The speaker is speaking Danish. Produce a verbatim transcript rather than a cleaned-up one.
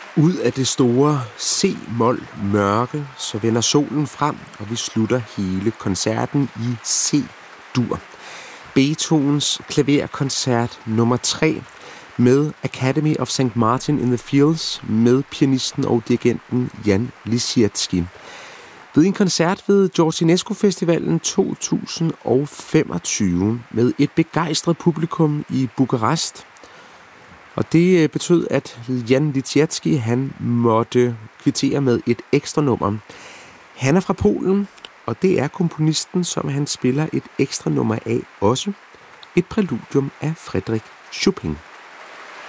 Ud af det store C-mol mørke, så vender solen frem, og vi slutter hele koncerten i C-dur. Beethovens klaverkoncert nummer tre med Academy of Saint Martin in the Fields med pianisten og dirigenten Jan Lisiecki. Ved en koncert ved Georginescu Festivalen to tusind femogtyve med et begejstret publikum i Bukarest. Og det betød, at Jan Lisiecki, han måtte kvittere med et ekstra nummer. Han er fra Polen, og det er komponisten, som han spiller et ekstra nummer af også. Et præludium af Frédéric Chopin.